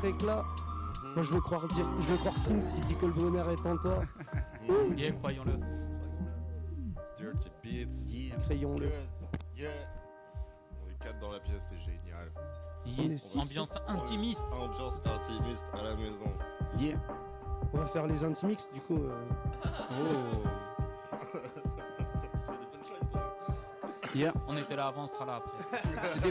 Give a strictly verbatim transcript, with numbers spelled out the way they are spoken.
éclat. Moi je veux croire dire, je veux croire Sing s'il dit que le bonheur est en toi. Yeah, croyons-le. Dirty Beats. Yeah. Crayons-le. Yeah. On est quatre dans la pièce, c'est génial. Yeah. Ambiance intimiste. Ambiance intimiste à la maison. Yeah. On va faire les intimix du coup. Euh... Oh. Yeah. On était là avant, on sera là après. Des